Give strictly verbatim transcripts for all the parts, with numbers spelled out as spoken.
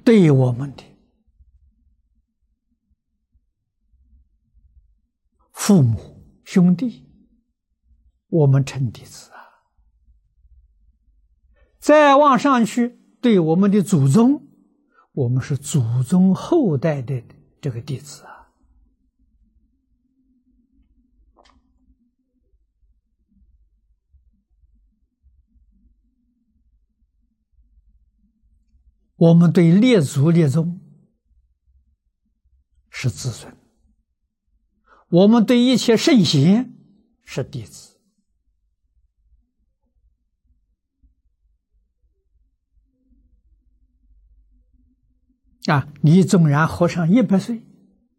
对我们的父母兄弟，我们称弟子啊。再往上去，对我们的祖宗，我们是祖宗后代的这个弟子啊。我们对列祖列宗是子孙，我们对一切圣贤是弟子啊！你纵然活上一百岁，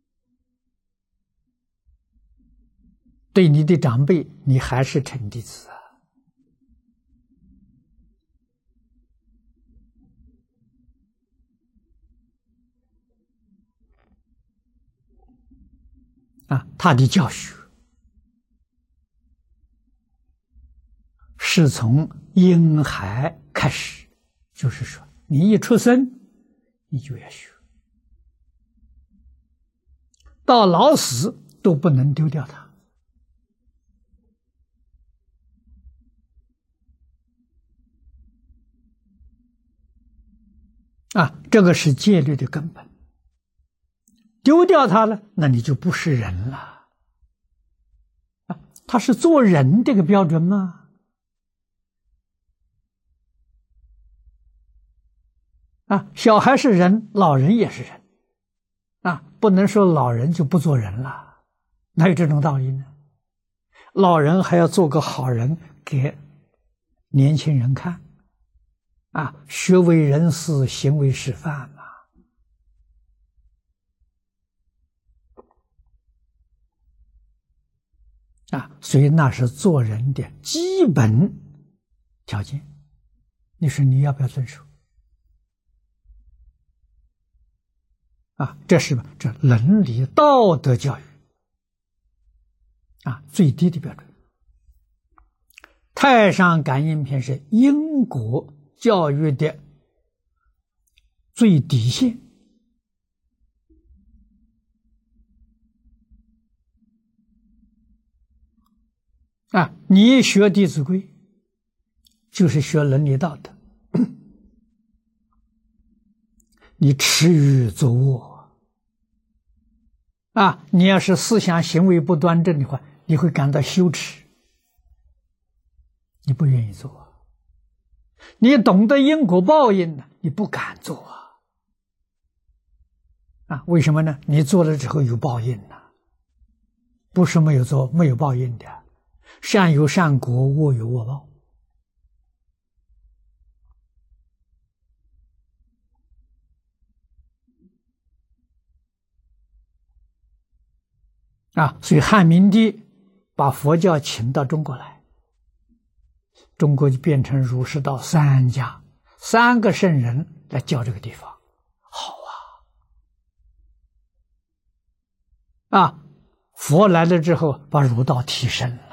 对你的长辈，你还是称弟子啊。啊，他的教学是从婴孩开始，就是说，你一出生，你就要学，到老死都不能丢掉它。啊，这个是戒律的根本。丢掉它了，那你就不是人了。啊，他是做人这个标准吗？啊，小孩是人，老人也是人。啊，不能说老人就不做人了，哪有这种道理呢？老人还要做个好人给年轻人看。啊，学为人师，行为示范嘛。啊，所以那是做人的基本条件。你说你要不要遵守？啊，这是这伦理道德教育啊最低的标准。太上感应篇是因果教育的最底线。啊，你学《弟子规》就是学伦理道德，你耻于作恶啊！你要是思想行为不端正的话，你会感到羞耻，你不愿意做。你懂得因果报应呢，你不敢做啊！啊，为什么呢？你做了之后有报应呢，不是没有做没有报应的。善有善果，恶有恶报。啊，所以汉明帝把佛教请到中国来，中国就变成儒释道三家，三个圣人来教这个地方，好啊！啊，佛来了之后，把儒道提升了。